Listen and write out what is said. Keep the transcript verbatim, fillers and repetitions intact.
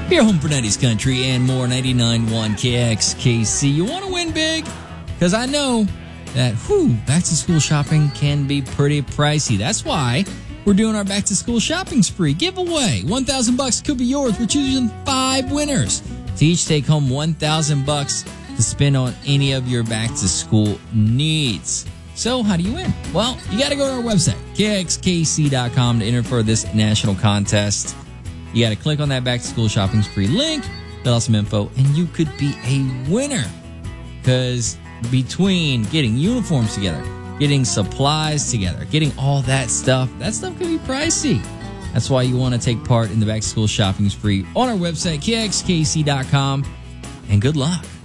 Your home for nineties country and more. Ninety-nine point one K X K C. You want to win big? Because I know that, whew, back to school shopping can be pretty pricey. That's why we're doing our back to school shopping spree giveaway. one thousand bucks could be yours. We're choosing five winners to each take home one thousand bucks to spend on any of your back to school needs. So how do you win? Well, you got to go to our website, K X K C dot com, to enter for this national contest. You got to click on that back to school shopping spree link, fill out some info, and you could be a winner. Because between getting uniforms together, getting supplies together, getting all that stuff, that stuff can be pricey. That's why you want to take part in the back to school shopping spree on our website, K X K C dot com. And good luck.